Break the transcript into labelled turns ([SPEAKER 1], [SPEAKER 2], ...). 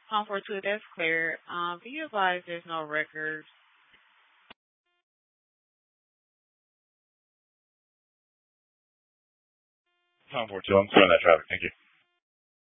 [SPEAKER 1] 4 2, that's clear. Can you advise there's no records?
[SPEAKER 2] Tom 4-2, I'm clearing that traffic. Thank you.